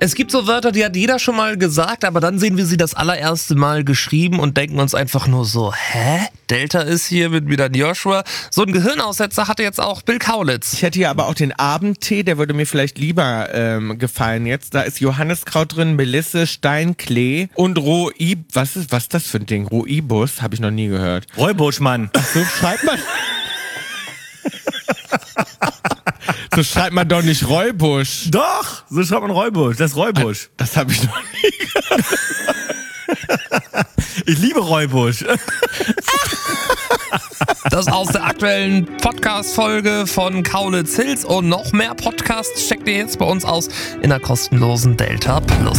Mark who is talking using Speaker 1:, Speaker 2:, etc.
Speaker 1: Es gibt so Wörter, die hat jeder schon mal gesagt, aber dann sehen wir sie das allererste Mal geschrieben und denken uns einfach nur so, hä? Delta ist hier mit wieder Joshua. So ein Gehirnaussetzer hatte jetzt auch Bill Kaulitz.
Speaker 2: Ich hätte hier aber auch den Abendtee, der würde mir vielleicht lieber gefallen jetzt. Da ist Johanniskraut drin, Melisse, Steinklee und was ist das für ein Ding? Rooibos, habe ich noch nie gehört.
Speaker 3: Räubusch, Mann.
Speaker 2: So schreibt man... So schreibt man doch nicht Räubusch.
Speaker 3: Doch, so schreibt man Räubusch. Das ist Räubusch.
Speaker 2: Das habe ich noch nie gehört.
Speaker 3: Ich liebe Räubusch.
Speaker 1: Das aus der aktuellen Podcast-Folge von Kaulitz Hills und noch mehr Podcasts checkt ihr jetzt bei uns aus in der kostenlosen Delta Plus.